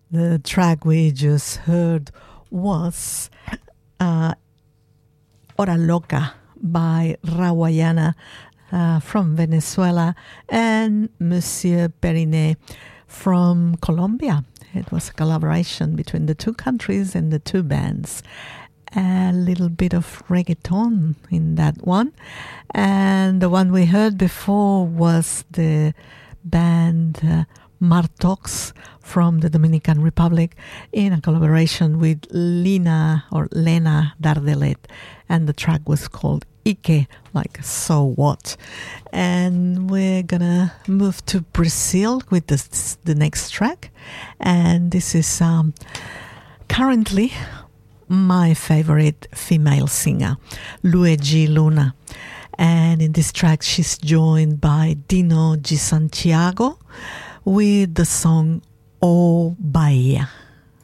The track we just heard was Hora Loca by Rawayana from Venezuela and Monsieur Periné from Colombia. It was a collaboration between the two countries and the two bands. A little bit of reggaeton in that one. And the one we heard before was the band Martox from the Dominican Republic in a collaboration with Lena Dardelet, and the track was called Ike, like so what. And we're gonna move to Brazil with the next track, and this is currently my favorite female singer, Luigi Luna. And in this track she's joined by Dino G. Santiago with the song O Bahia.